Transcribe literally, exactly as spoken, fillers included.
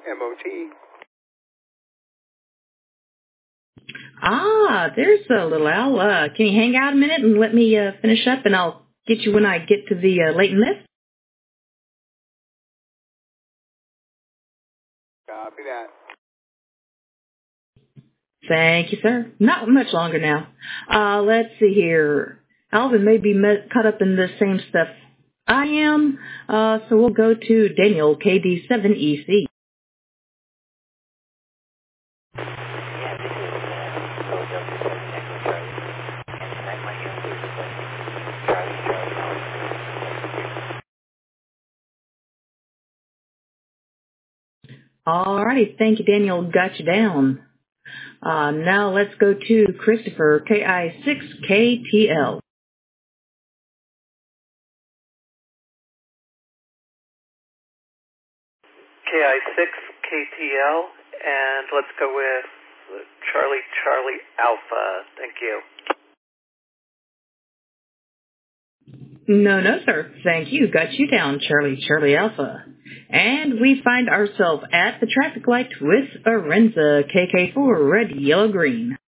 M O T. Ah, there's a little Al. Uh, can you hang out a minute and let me uh, finish up, and I'll get you when I get to the uh, Leighton lift? Copy that. Thank you, sir. Not much longer now. Uh, let's see here. Alvin may be met, caught up in the same stuff I am, uh, so we'll go to Daniel, K D seven E C. All righty. Thank you, Daniel. Got you down. Uh, now let's go to Christopher, K I six K T L. K I six K T L, and let's go with Charlie Charlie Alpha. Thank you. No, no, sir. Thank you. Got you down, Charlie Charlie Alpha. And we find ourselves at the traffic light with Arenza, K K four, red, yellow, green.